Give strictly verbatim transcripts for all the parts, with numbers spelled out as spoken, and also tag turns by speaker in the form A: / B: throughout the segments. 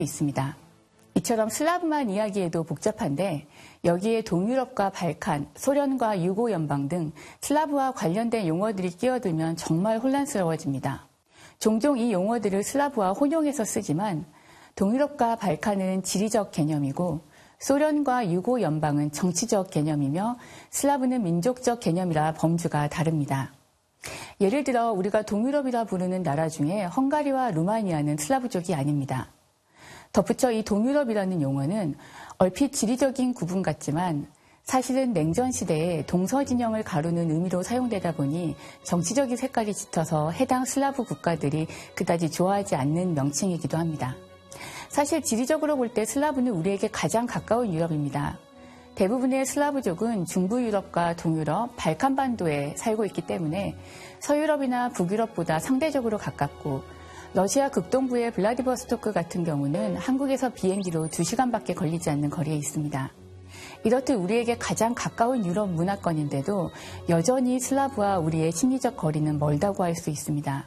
A: 있습니다. 이처럼 슬라브만 이야기해도 복잡한데 여기에 동유럽과 발칸, 소련과 유고 연방 등 슬라브와 관련된 용어들이 끼어들면 정말 혼란스러워집니다. 종종 이 용어들을 슬라브와 혼용해서 쓰지만 동유럽과 발칸은 지리적 개념이고 소련과 유고 연방은 정치적 개념이며 슬라브는 민족적 개념이라 범주가 다릅니다. 예를 들어 우리가 동유럽이라 부르는 나라 중에 헝가리와 루마니아는 슬라브족이 아닙니다. 덧붙여 이 동유럽이라는 용어는 얼핏 지리적인 구분 같지만 사실은 냉전 시대에 동서진영을 가르는 의미로 사용되다 보니 정치적인 색깔이 짙어서 해당 슬라브 국가들이 그다지 좋아하지 않는 명칭이기도 합니다. 사실 지리적으로 볼 때 슬라브는 우리에게 가장 가까운 유럽입니다. 대부분의 슬라브족은 중부 유럽과 동유럽, 발칸반도에 살고 있기 때문에 서유럽이나 북유럽보다 상대적으로 가깝고 러시아 극동부의 블라디보스토크 같은 경우는 한국에서 비행기로 두 시간밖에 걸리지 않는 거리에 있습니다. 이렇듯 우리에게 가장 가까운 유럽 문화권인데도 여전히 슬라브와 우리의 심리적 거리는 멀다고 할 수 있습니다.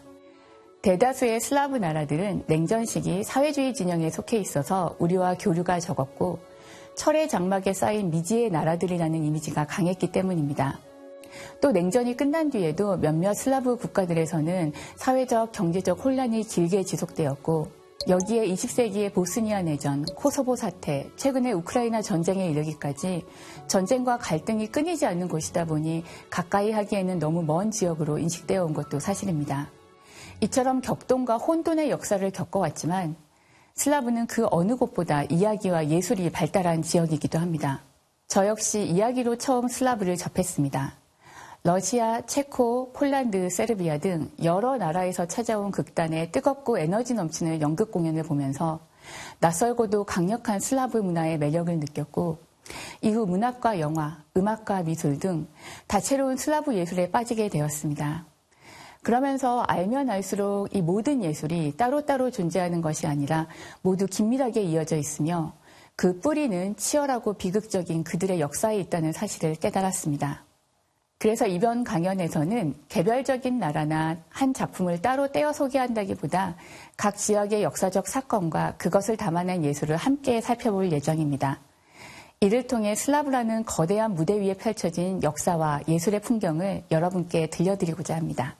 A: 대다수의 슬라브 나라들은 냉전 시기 사회주의 진영에 속해 있어서 우리와 교류가 적었고 철의 장막에 쌓인 미지의 나라들이라는 이미지가 강했기 때문입니다. 또 냉전이 끝난 뒤에도 몇몇 슬라브 국가들에서는 사회적, 경제적 혼란이 길게 지속되었고 여기에 이십 세기의 보스니아 내전, 코소보 사태, 최근의 우크라이나 전쟁에 이르기까지 전쟁과 갈등이 끊이지 않는 곳이다 보니 가까이 하기에는 너무 먼 지역으로 인식되어 온 것도 사실입니다. 이처럼 격동과 혼돈의 역사를 겪어왔지만 슬라브는 그 어느 곳보다 이야기와 예술이 발달한 지역이기도 합니다. 저 역시 이야기로 처음 슬라브를 접했습니다. 러시아, 체코, 폴란드, 세르비아 등 여러 나라에서 찾아온 극단의 뜨겁고 에너지 넘치는 연극 공연을 보면서 낯설고도 강력한 슬라브 문화의 매력을 느꼈고 이후 문학과 영화, 음악과 미술 등 다채로운 슬라브 예술에 빠지게 되었습니다. 그러면서 알면 알수록 이 모든 예술이 따로따로 존재하는 것이 아니라 모두 긴밀하게 이어져 있으며 그 뿌리는 치열하고 비극적인 그들의 역사에 있다는 사실을 깨달았습니다. 그래서 이번 강연에서는 개별적인 나라나 한 작품을 따로 떼어 소개한다기보다 각 지역의 역사적 사건과 그것을 담아낸 예술을 함께 살펴볼 예정입니다. 이를 통해 슬라브라는 거대한 무대 위에 펼쳐진 역사와 예술의 풍경을 여러분께 들려드리고자 합니다.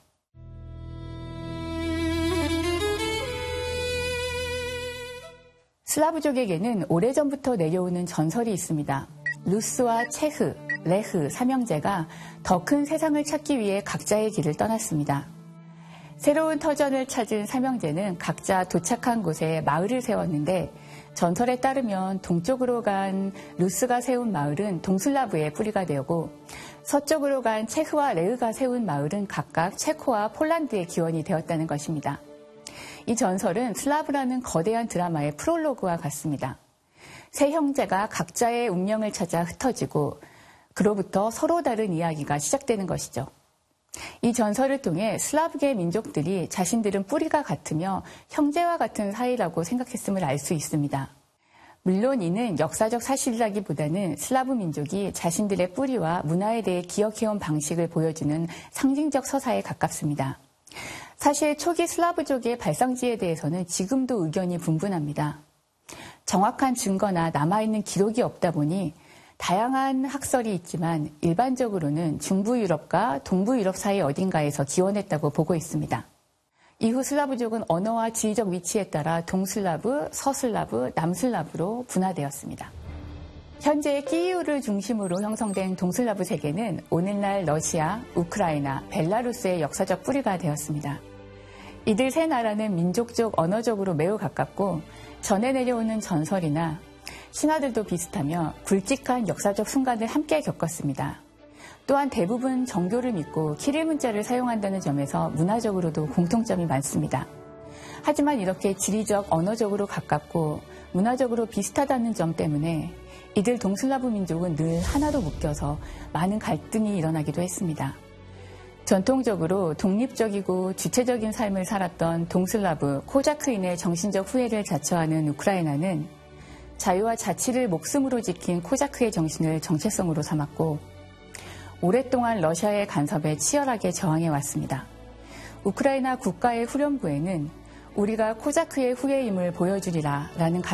A: 슬라브족에게는 오래전부터 내려오는 전설이 있습니다. 루스와 체흐, 레흐 삼형제가 더 큰 세상을 찾기 위해 각자의 길을 떠났습니다. 새로운 터전을 찾은 삼형제는 각자 도착한 곳에 마을을 세웠는데 전설에 따르면 동쪽으로 간 루스가 세운 마을은 동슬라브의 뿌리가 되고 서쪽으로 간 체흐와 레흐가 세운 마을은 각각 체코와 폴란드의 기원이 되었다는 것입니다. 이 전설은 슬라브라는 거대한 드라마의 프롤로그와 같습니다. 세 형제가 각자의 운명을 찾아 흩어지고 그로부터 서로 다른 이야기가 시작되는 것이죠. 이 전설을 통해 슬라브계 민족들이 자신들은 뿌리가 같으며 형제와 같은 사이라고 생각했음을 알 수 있습니다. 물론 이는 역사적 사실이라기보다는 슬라브 민족이 자신들의 뿌리와 문화에 대해 기억해온 방식을 보여주는 상징적 서사에 가깝습니다. 사실 초기 슬라브족의 발상지에 대해서는 지금도 의견이 분분합니다. 정확한 증거나 남아있는 기록이 없다 보니 다양한 학설이 있지만 일반적으로는 중부 유럽과 동부 유럽 사이 어딘가에서 기원했다고 보고 있습니다. 이후 슬라브족은 언어와 지리적 위치에 따라 동슬라브, 서슬라브, 남슬라브로 분화되었습니다. 현재 키이우를 중심으로 형성된 동슬라브 세계는 오늘날 러시아, 우크라이나, 벨라루스의 역사적 뿌리가 되었습니다. 이들 세 나라는 민족적, 언어적으로 매우 가깝고 전해 내려오는 전설이나 신화들도 비슷하며 굵직한 역사적 순간을 함께 겪었습니다. 또한 대부분 정교를 믿고 키릴 문자를 사용한다는 점에서 문화적으로도 공통점이 많습니다. 하지만 이렇게 지리적, 언어적으로 가깝고 문화적으로 비슷하다는 점 때문에 이들 동슬라브 민족은 늘 하나로 묶여서 많은 갈등이 일어나기도 했습니다. 전통적으로 독립적이고 주체적인 삶을 살았던 동슬라브, 코자크인의 정신적 후예를 자처하는 우크라이나는 자유와 자치를 목숨으로 지킨 코자크의 정신을 정체성으로 삼았고 오랫동안 러시아의 간섭에 치열하게 저항해왔습니다. 우크라이나 국가의 후련부에는 우리가 코자크의 후예임을 보여주리라 라는